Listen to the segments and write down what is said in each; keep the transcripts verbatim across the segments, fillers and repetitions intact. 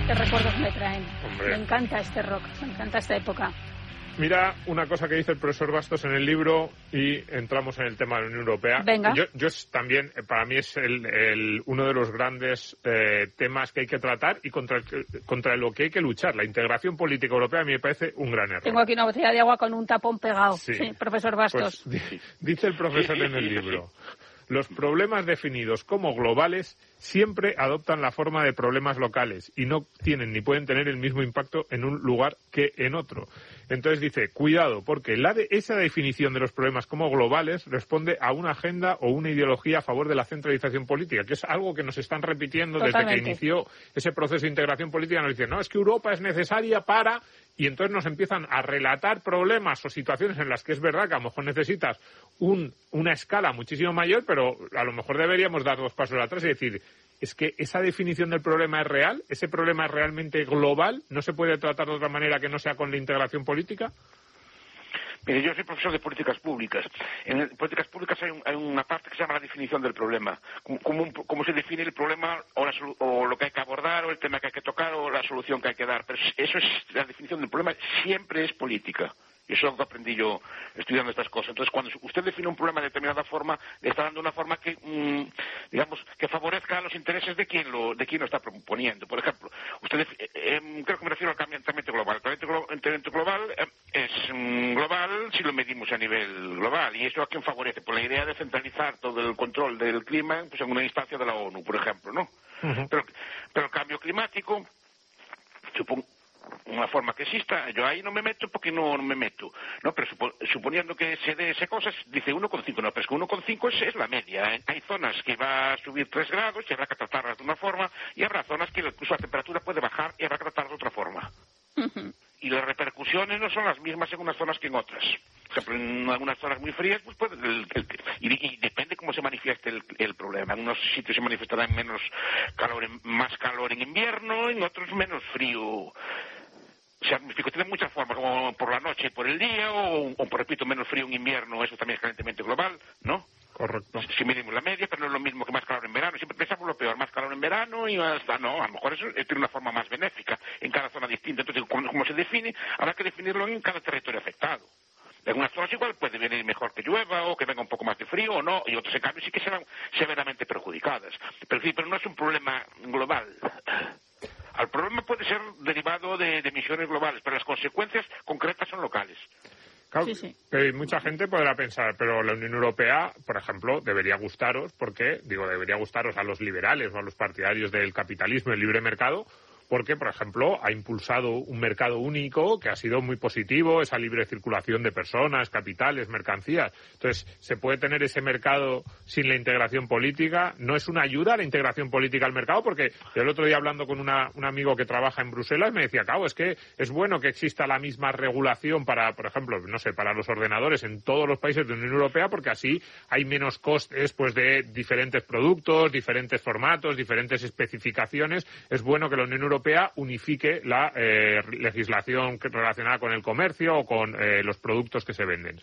qué recuerdos me traen. Hombre. Me encanta este rock, me encanta esta época. Mira una cosa que dice el profesor Bastos en el libro y entramos en el tema de la Unión Europea. Venga. Yo, yo es también, para mí es el, el, uno de los grandes eh, temas que hay que tratar y contra, el, contra lo que hay que luchar. La integración política europea a mí me parece un gran error. Tengo aquí una botella de agua con un tapón pegado. Sí, sí profesor Bastos. Pues, dice el profesor en el libro: los problemas definidos como globales siempre adoptan la forma de problemas locales y no tienen ni pueden tener el mismo impacto en un lugar que en otro. Entonces dice, cuidado, porque la de, esa definición de los problemas como globales responde a una agenda o una ideología a favor de la centralización política, que es algo que nos están repitiendo Totalmente. desde que inició ese proceso de integración política. Nos dicen, no, es que Europa es necesaria para... Y entonces nos empiezan a relatar problemas o situaciones en las que es verdad que a lo mejor necesitas un, una escala muchísimo mayor, pero a lo mejor deberíamos dar dos pasos atrás y decir, es que esa definición del problema es real, ese problema es realmente global, no se puede tratar de otra manera que no sea con la integración política. Mire, yo soy profesor de políticas públicas. En políticas públicas hay, un, hay una parte que se llama la definición del problema. Cómo, cómo se define el problema o, la, o lo que hay que abordar o el tema que hay que tocar o la solución que hay que dar. Pero eso es la definición del problema. Siempre es política. Y eso es lo que aprendí yo estudiando estas cosas. Entonces, cuando usted define un problema de determinada forma, le está dando una forma que, mmm, digamos, que favorezca a los intereses de quien lo, de quien lo está proponiendo. Por ejemplo, usted, eh, eh, creo que me refiero al calentamiento global. El calentamiento global eh, es mm, global si lo medimos a nivel global. ¿Y eso a quién favorece? Por la idea de centralizar todo el control del clima pues, en una instancia de la ONU, por ejemplo, ¿no? Uh-huh. Pero, pero el cambio climático, supongo, una forma que exista, yo ahí no me meto porque no, no me meto, ¿no? Pero supo, suponiendo que se dé ese cosas, dice uno coma cinco, no, pero es que uno coma cinco es, es la media, ¿eh? Hay zonas que va a subir tres grados y habrá que tratarlas de una forma, y habrá zonas que incluso la temperatura puede bajar y habrá que tratarlas de otra forma. Uh-huh. Y las repercusiones no son las mismas en unas zonas que en otras. Por ejemplo, en algunas zonas muy frías, pues puede, el, el, y, y depende cómo se manifieste el, el problema. En unos sitios se manifestará en menos calor, en, más calor en invierno, en otros menos frío. O sea, me explico, tiene muchas formas, como por la noche y por el día, o, o, repito, menos frío en invierno, eso también es calentamiento global, ¿no? Correcto. Si medimos la media, pero no es lo mismo que más calor en verano. Siempre pensamos lo peor, más calor en verano y más... No, a lo mejor eso tiene una forma más benéfica en cada zona distinta. Entonces, como, como se define, habrá que definirlo en cada territorio afectado. En unas zonas igual puede venir mejor que llueva o que venga un poco más de frío o no, y otras en cambio sí que serán severamente perjudicadas. Pero sí, pero no es un problema global. El problema puede ser derivado de, de emisiones globales, pero las consecuencias concretas son locales. Claro, sí, sí. Pero mucha gente podrá pensar, pero la Unión Europea, por ejemplo, debería gustaros, porque, digo, debería gustaros a los liberales o a los partidarios del capitalismo y el libre mercado, porque, por ejemplo, ha impulsado un mercado único que ha sido muy positivo, esa libre circulación de personas, capitales, mercancías. Entonces, ¿se puede tener ese mercado sin la integración política? ¿No es una ayuda a la integración política al mercado? Porque yo el otro día hablando con una, un amigo que trabaja en Bruselas me decía, claro, es que es bueno que exista la misma regulación para, por ejemplo, no sé, para los ordenadores en todos los países de la Unión Europea, porque así hay menos costes pues de diferentes productos, diferentes formatos, diferentes especificaciones. Es bueno que la Unión Europea Europea unifique la eh, legislación relacionada con el comercio o con eh, los productos que se venden.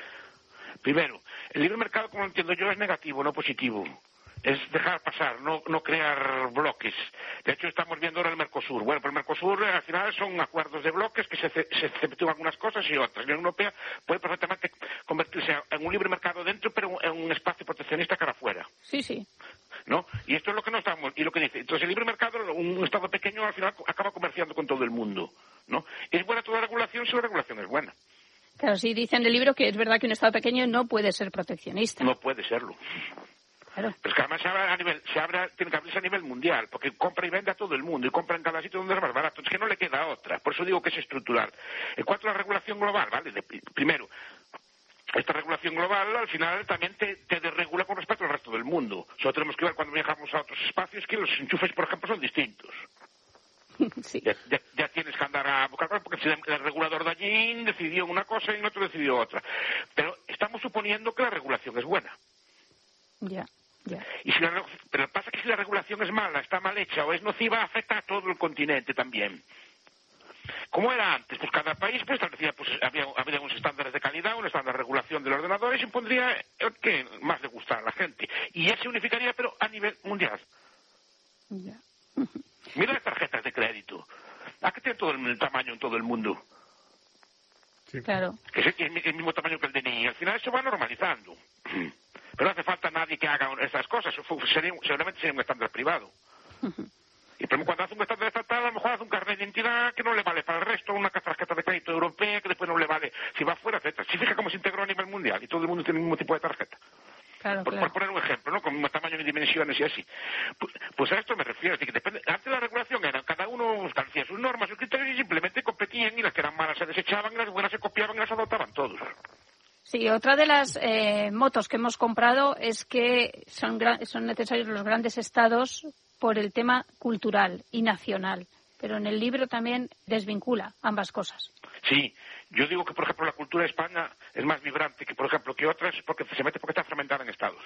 Primero, el libre mercado, como lo entiendo yo, es negativo, no positivo. Es dejar pasar, no, no crear bloques. De hecho, estamos viendo ahora el Mercosur. Bueno, pero el Mercosur al final son acuerdos de bloques que se, se exceptúan algunas cosas y otras. La Unión Europea puede perfectamente convertirse en un libre mercado dentro, pero en un espacio proteccionista cara afuera. Sí, sí. ¿No? Y esto es lo que no estamos, y lo que dice. Entonces el libre mercado, un Estado pequeño al final acaba comerciando con todo el mundo, ¿no? ¿Es buena toda regulación si la regulación es buena? Claro, sí, dice en el libro que es verdad que un Estado pequeño no puede ser proteccionista. No puede serlo. Claro. Pero es que además se abre a nivel, se abre, tiene que abrirse a nivel mundial, porque compra y vende a todo el mundo, y compra en cada sitio donde es más barato. Es que no le queda otra. Por eso digo que es estructural. En cuanto a la regulación global, ¿vale? De, primero, esta regulación global al final también te, te desregula con respecto al resto del mundo. Solo tenemos que ver cuando viajamos a otros espacios que los enchufes, por ejemplo, son distintos. Sí. Ya, ya, ya tienes que andar a buscar, porque el regulador de allí decidió una cosa y en otro decidió otra. Pero estamos suponiendo que la regulación es buena. Ya, ya. Y si la, pero pasa que si la regulación es mala, está mal hecha o es nociva, afecta a todo el continente también. ¿Cómo era antes? Pues cada país pues establecía, pues había, había unos estándares de calidad, un estándar de regulación del ordenador y se impondría el que más le gustara a la gente. Y ya se unificaría, pero a nivel mundial. Ya. Mira las tarjetas de crédito. todo el tamaño en todo el mundo. Sí. Claro. Que es el, el mismo tamaño que el D N I. Al final se va normalizando. Pero no hace falta nadie que haga esas cosas. Sería, seguramente sería un estándar privado. Y pero cuando hace un estándar estatal, a lo mejor hace un carnet de identidad que no le vale para el resto, una tarjeta de crédito europea que después no le vale si va fuera, etcétera. Si fija cómo se integró a nivel mundial y todo el mundo tiene el mismo tipo de tarjeta. Claro, por, claro. por poner un ejemplo, ¿no? Con un tamaño y dimensiones y así. Pues, pues a esto me refiero. Es decir, que depende, antes la regulación era, cada uno establecía sus normas, sus criterios y simplemente competían y las que eran malas se desechaban y las buenas se copiaban y las adoptaban todos. Sí, otra de las eh, motos que hemos comprado es que son, gra- son necesarios los grandes estados por el tema cultural y nacional. Pero en el libro también desvincula ambas cosas. Sí, yo digo que, por ejemplo, la cultura de España es más vibrante que, por ejemplo, que otras, porque se mete porque está fragmentada en estados.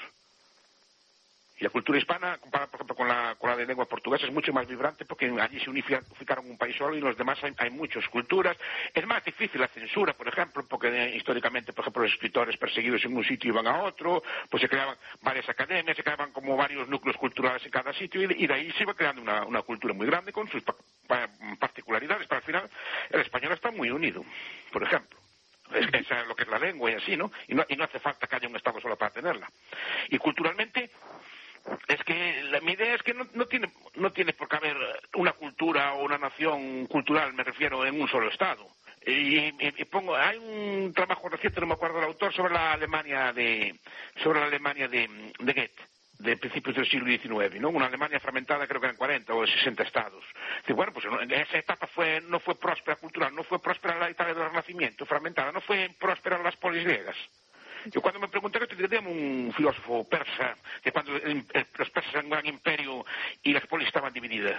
Y la cultura hispana, comparada, por ejemplo, con la, con la de lengua portuguesa, es mucho más vibrante porque allí se unificaron un país solo y en los demás hay, hay muchas culturas. Es más difícil la censura, por ejemplo, porque eh, históricamente, por ejemplo, los escritores perseguidos en un sitio iban a otro, pues se creaban varias academias, se creaban como varios núcleos culturales en cada sitio y, y de ahí se iba creando una, una cultura muy grande con sus pa- pa- particularidades. Pero al final, el español está muy unido, por ejemplo. Es que esa es lo que es la lengua y así, ¿no? Y no, y no hace falta que haya un Estado solo para tenerla. Y culturalmente, es que la, mi idea es que no, no tiene no tiene por qué haber una cultura o una nación cultural, me refiero, en un solo Estado. Y, y, y pongo, hay un trabajo reciente, no me acuerdo del autor, sobre la Alemania de sobre la Alemania de, de Goethe, de principios del siglo diecinueve, ¿no? Una Alemania fragmentada, creo que eran cuarenta o sesenta estados. Y bueno, pues en esa etapa fue no fue próspera cultural, no fue próspera la Italia del Renacimiento, fragmentada, no fue próspera las polis griegas. Yo cuando me pregunté esto, tenía un filósofo persa, que cuando el, el, los persas eran un gran imperio y las polis estaban divididas.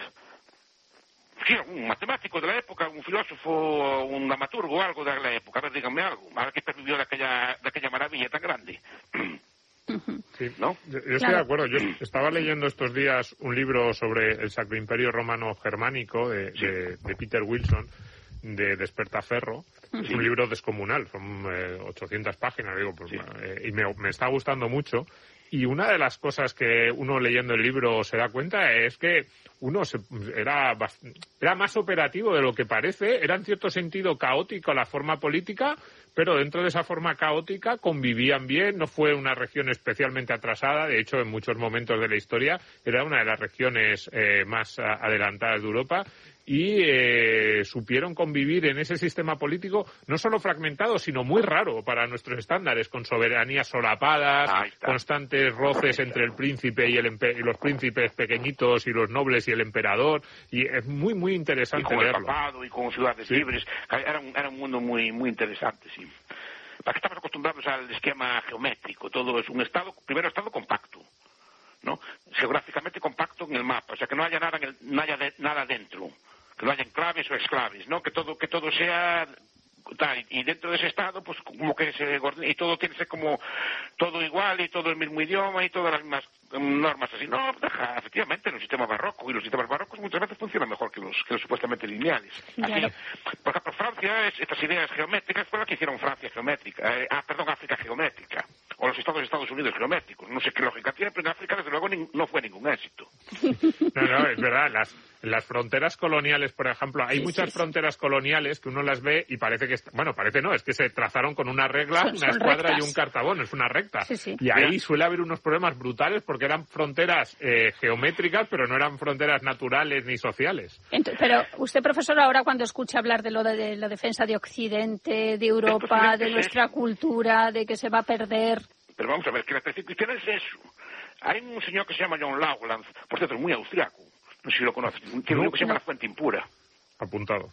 Sí, un matemático de la época, un filósofo, un dramaturgo, algo de la época. A ver, díganme algo. Ahora que pervivió de aquella, de aquella maravilla tan grande. Sí, ¿no? Yo, yo estoy de acuerdo. Yo estaba leyendo estos días un libro sobre el Sacro Imperio Romano Germánico de, sí. de, de Peter Wilson, de Despertaferro. Sí. Es un libro descomunal, son eh, ochocientas páginas, digo, pues, sí. eh, y me, me está gustando mucho. Y una de las cosas que uno leyendo el libro se da cuenta es que uno se, era, era más operativo de lo que parece, era en cierto sentido caótico la forma política, pero dentro de esa forma caótica convivían bien, no fue una región especialmente atrasada, de hecho en muchos momentos de la historia era una de las regiones eh, más adelantadas de Europa, y eh, supieron convivir en ese sistema político no solo fragmentado, sino muy raro para nuestros estándares, con soberanías solapadas, constantes roces entre el príncipe y, el empe- y los príncipes pequeñitos y los nobles y el emperador, y es muy, muy interesante y con leerlo. El papado y con ciudades sí. libres, era un, era un mundo muy, muy interesante, sí. Para que estamos acostumbrados al esquema geométrico, todo es un estado, primero estado compacto, ¿no? Geográficamente compacto en el mapa, o sea que no haya nada, en el, no haya de, nada dentro, que no haya enclaves o exclaves, ¿no? Que todo, que todo sea tal, y dentro de ese estado, pues como que se, y todo tiene que ser como todo igual y todo el mismo idioma y todas las mismas normas así. No, deja, efectivamente, en el sistema barroco, y los sistemas barrocos muchas veces funcionan mejor que los, que los supuestamente lineales. Así, claro. Por ejemplo, Francia, es, estas ideas geométricas fueron las que hicieron Francia geométrica, eh, ah, perdón, África geométrica, o los estados de Estados Unidos geométricos. No sé qué lógica tiene, pero en África, desde luego, ni, no fue ningún éxito. No, no, es verdad, las, las fronteras coloniales, por ejemplo, hay sí, muchas sí, fronteras sí. coloniales que uno las ve y parece que, bueno, parece no, es que se trazaron con una regla, son, una son escuadra rectas. Y un cartabón, es una recta. Sí, sí. Y ahí suele haber unos problemas brutales porque eran fronteras eh, geométricas, pero no eran fronteras naturales ni sociales. Entonces, pero usted, profesor, ahora cuando escucha hablar de lo de, de la defensa de Occidente, de Europa, de nuestra cultura, de que se va a perder... Pero vamos a ver, que la tradición cristiana es eso. Hay un señor que se llama John Lauland, por cierto, es muy austriaco, no sé si lo conoces, tiene un libro que se llama La Fuente Impura. Apuntado.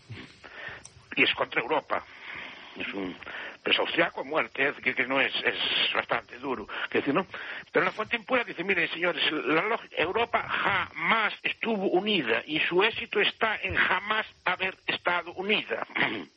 Y es contra Europa. Es un... Pero es austriaco a muerte, que, que no es, es bastante duro. Que decir, ¿no? Pero La Fuente Impura dice, miren, señores, la lógica, Europa jamás estuvo unida y su éxito está en jamás haber estado unida.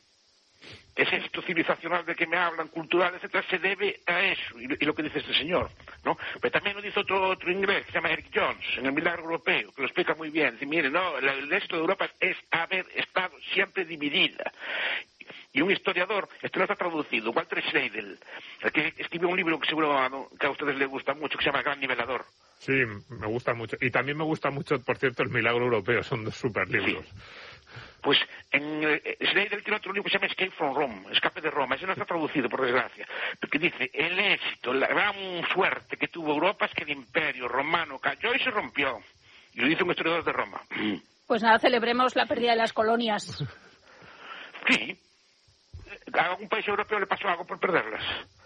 Ese éxito civilizacional de que me hablan, cultural, etcétera, se debe a eso, y, y lo que dice este señor, ¿no? Pero también lo dice otro otro inglés, que se llama Eric Jones, en El Milagro Europeo, que lo explica muy bien. Dice, mire, no, el, el éxito de Europa es haber estado siempre dividida. Y un historiador, esto no está traducido, Walter Schlegel, que escribió un libro que seguro que a ustedes les gusta mucho, que se llama El Gran Nivelador. Sí, me gusta mucho. Y también me gusta mucho, por cierto, El Milagro Europeo, son dos super libros. Sí. Pues en eh, Snyder tiene otro libro que se llama Escape from Rome, Escape de Roma. Ese no está traducido, por desgracia. Porque dice, el éxito, la gran suerte que tuvo Europa es que el imperio romano cayó y se rompió. Y lo dice un historiador de Roma. Pues nada, celebremos la pérdida de las colonias. Sí. ¿A algún país europeo le pasó algo por perderlas?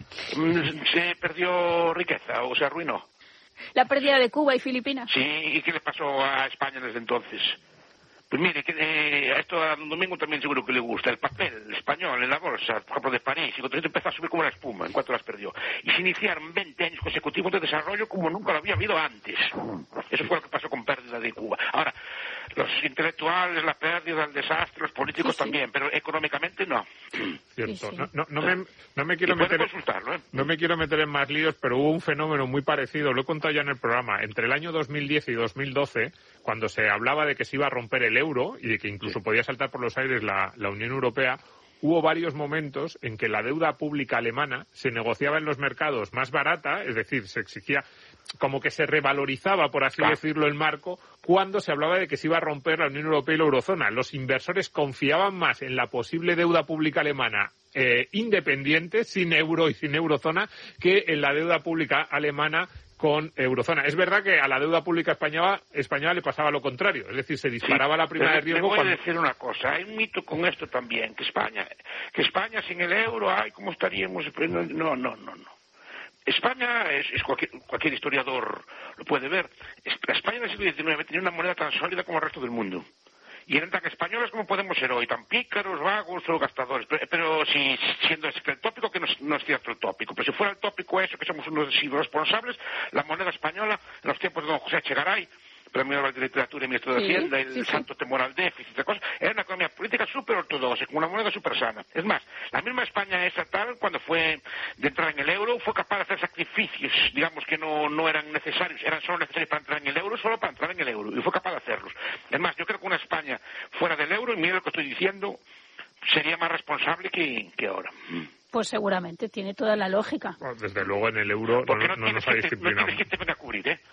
¿Se perdió riqueza o se arruinó? La pérdida de Cuba y Filipinas. Sí, ¿y qué le pasó a España desde entonces? Pues mire, que, eh, esto a Don Domingo también seguro que le gusta. El papel español en la bolsa, por ejemplo, de París, y cuando empezó a subir como la espuma en cuanto las perdió. Y se iniciaron veinte años consecutivos de desarrollo como nunca lo había habido antes. Eso fue lo que pasó con pérdida de Cuba. Ahora, los intelectuales, la pérdida, el desastre, los políticos sí, sí. también, pero económicamente no. Cierto. Sí, sí. No, no, no, me, no me quiero meter consultarlo, ¿eh? no me quiero meter en más líos, pero hubo un fenómeno muy parecido, lo he contado ya en el programa, entre el año dos mil diez y dos mil doce, cuando se hablaba de que se iba a romper el euro y de que incluso sí. podía saltar por los aires la, la Unión Europea. Hubo varios momentos en que la deuda pública alemana se negociaba en los mercados más barata, es decir, se exigía como que se revalorizaba, por así claro. decirlo, el marco, cuando se hablaba de que se iba a romper la Unión Europea y la eurozona. Los inversores confiaban más en la posible deuda pública alemana eh, independiente, sin euro y sin eurozona, que en la deuda pública alemana con eurozona. Es verdad que a la deuda pública española, española le pasaba lo contrario, es decir, se disparaba sí, la prima de riesgo. Te voy cuando... a decir una cosa, hay un mito con esto también, que España, que España sin el euro, ay, ¿cómo estaríamos? No, no, no, no. España, es, es cualquier, cualquier historiador lo puede ver, España en el siglo diecinueve tenía una moneda tan sólida como el resto del mundo. Y eran tan españoles como podemos ser hoy, tan pícaros, vagos o gastadores. Pero, pero si siendo este el tópico, que no, no es cierto el tópico, pero si fuera el tópico eso, que somos unos responsables, la moneda española, en los tiempos de don José Echegaray, Premio Nobel de Literatura y Ministro de sí, Hacienda, el sí, santo sí. temor al déficit, de cosas, era una economía política súper ortodoxa, con una moneda súper sana. Es más, la misma España esa tal, cuando fue de entrar en el euro, fue capaz de hacer sacrificios, digamos que no, no eran necesarios, eran solo necesarios para entrar en el euro, solo para entrar en el euro, y fue capaz de hacerlos. Es más, yo creo que una España fuera del euro, y mira lo que estoy diciendo, sería más responsable que, que ahora. Pues seguramente, tiene toda la lógica. Bueno, desde luego en el euro no, no, no nos ha disciplinado. No tienes que te venga a cubrir, ¿eh?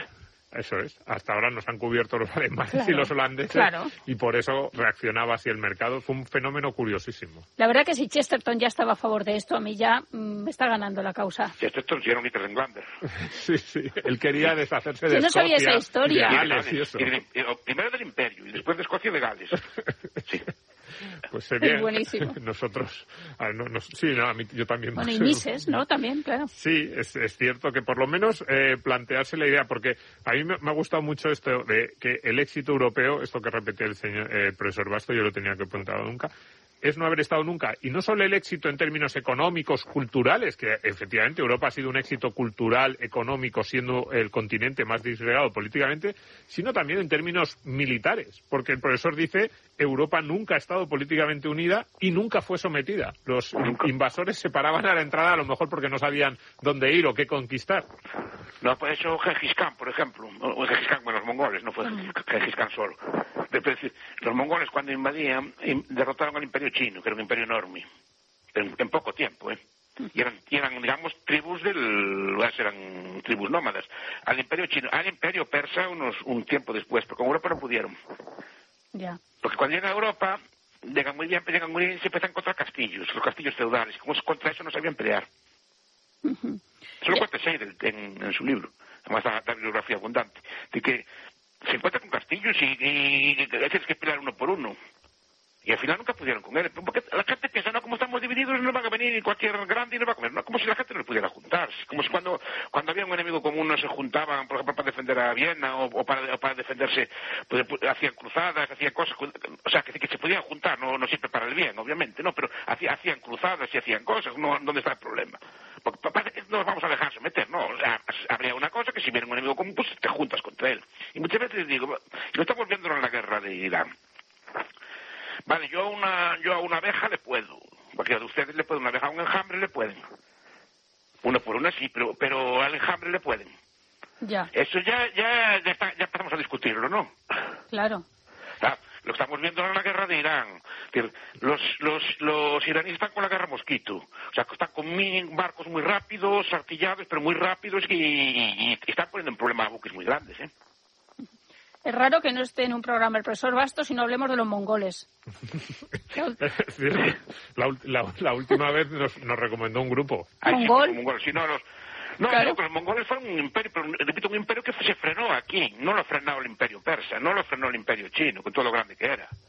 Eso es. Hasta ahora nos han cubierto los alemanes claro, y los holandeses claro. y por eso reaccionaba así el mercado. Fue un fenómeno curiosísimo. La verdad que si Chesterton ya estaba a favor de esto, a mí ya mm, me está ganando la causa. Chesterton sí era un Englander. Sí, sí. Él quería deshacerse de Yo no Escocia. sabía esa historia. De Gales y eso. Y de, primero del Imperio y después de Escocia y de Gales. Sí. Pues sería buenísimo. Nosotros, a, no, no, sí, no, a mí, yo también. Bueno, y Mises, ¿no? También, claro. Sí, es, es cierto que por lo menos eh, plantearse la idea, porque a mí me, me ha gustado mucho esto de que el éxito europeo, esto que repetía el señor eh, el profesor Basto, yo lo tenía que preguntar nunca, es no haber estado nunca. Y no solo el éxito en términos económicos, culturales, que efectivamente Europa ha sido un éxito cultural, económico, siendo el continente más disgregado políticamente, sino también en términos militares. Porque el profesor dice, Europa nunca ha estado políticamente unida y nunca fue sometida. Los invasores se paraban a la entrada a lo mejor porque no sabían dónde ir o qué conquistar. No, por eso Gengis Khan, por ejemplo, o Gengis Khan, bueno, los mongoles, no fue Gengis Khan solo. Es decir, los mongoles cuando invadían, derrotaron al imperio chino, que era un imperio enorme, en, en poco tiempo, ¿eh? Y eran, y eran, digamos, tribus del... eran tribus nómadas. Al imperio chino, al imperio persa unos un tiempo después, pero con Europa no pudieron. Ya. Porque cuando llegan a Europa, llegan muy bien, llegan muy bien y se empiezan contra castillos, los castillos feudales. Como contra eso no sabían pelear. Uh-huh. Solo cuenta Seidel en, en su libro, además la, la bibliografía abundante, de que se encuentran con castillos y, y, y tienes que pelear uno por uno. Y al final nunca pudieron con él. Porque la gente piensa, no, como estamos divididos, no van a venir cualquier grande y no va a comer. No, como si la gente no pudiera juntarse. Como si cuando, cuando había un enemigo común no se juntaban, por ejemplo, para defender a Viena o, o, para, o para defenderse, pues, hacían cruzadas, hacían cosas. O sea, que, que se podían juntar, no, no siempre para el bien, obviamente, no, pero hacían, hacían cruzadas y hacían cosas. No, ¿dónde está el problema? Porque parece que no nos vamos a dejar someter, no. O sea, habría una cosa que si viene un enemigo común, pues te juntas contra él. Y muchas veces les digo, lo estamos viendo en la guerra de Irán. Vale, yo a una, yo a una abeja le puedo. Cualquiera de ustedes le puede, una abeja a un enjambre le pueden. Una por una sí, pero, pero al enjambre le pueden. Ya. Eso ya, ya, ya, está, ya empezamos a discutirlo, ¿no? Claro. Ah, lo estamos viendo en la guerra de Irán. Los, los, los iraníes están con la guerra mosquito. O sea, están con barcos muy rápidos, artillados, pero muy rápidos y, y, y están poniendo en problema a buques muy grandes, ¿eh? Es raro que no esté en un programa el profesor Bastos y no hablemos de los mongoles. la, la, la última vez nos, nos recomendó un grupo. ¿Mongol? Sí, mongol, sí, no, los... No, claro. no, pero los mongoles fueron un imperio, pero repito, un imperio que se frenó aquí. No lo ha frenado el imperio persa, no lo frenó el imperio chino, con todo lo grande que era.